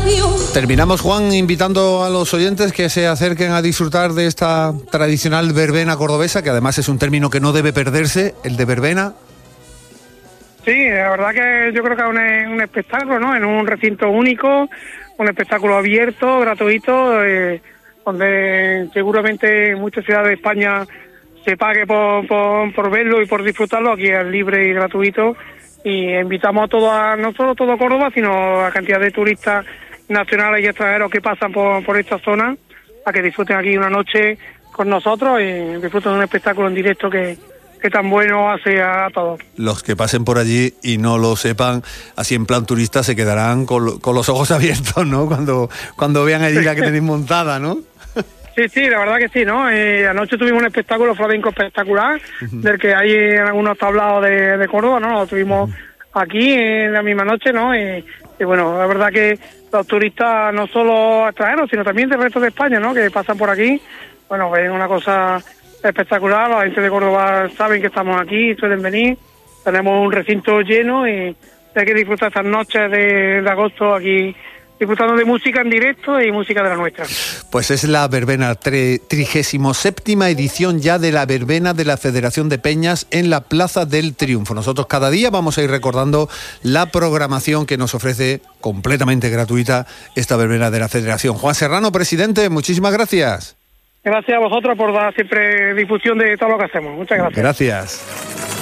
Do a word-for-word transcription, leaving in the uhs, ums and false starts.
Terminamos, Juan, invitando a los oyentes que se acerquen a disfrutar de esta tradicional verbena cordobesa, que además es un término que no debe perderse, el de verbena. Sí, la verdad que yo creo que es un, un espectáculo, ¿no? En un recinto único, un espectáculo abierto, gratuito, eh, donde seguramente en muchas ciudades de España se pague por, por, por verlo y por disfrutarlo. Aquí es libre y gratuito, y invitamos a todo, a, no solo todo Córdoba, sino a cantidad de turistas nacionales y extranjeros que pasan por, por esta zona, a que disfruten aquí una noche con nosotros y disfruten de un espectáculo en directo que, que tan bueno hace a todos. Los que pasen por allí y no lo sepan, así en plan turista, se quedarán con, con los ojos abiertos, ¿no? Cuando, cuando vean allí la que tenéis montada, ¿no? Sí, sí, la verdad que sí, ¿no? Eh, anoche tuvimos un espectáculo flamenco espectacular, uh-huh. del que hay en algunos tablados de, de Córdoba, ¿no? Lo tuvimos uh-huh. aquí en la misma noche, ¿no? Y, y bueno, la verdad que los turistas, no solo extranjeros, sino también del resto de España, ¿no? Que pasan por aquí, bueno, ven una cosa espectacular. La gente de Córdoba saben que estamos aquí, suelen venir, tenemos un recinto lleno y hay que disfrutar estas noches de, de agosto aquí, disfrutando de música en directo y música de la nuestra. Pues es la verbena, trigésimo séptima edición ya de la verbena de la Federación de Peñas en la Plaza del Triunfo. Nosotros cada día vamos a ir recordando la programación que nos ofrece completamente gratuita esta verbena de la Federación. Juan Serrano, presidente, muchísimas gracias. Gracias a vosotros por dar siempre difusión de todo lo que hacemos. Muchas gracias. Gracias.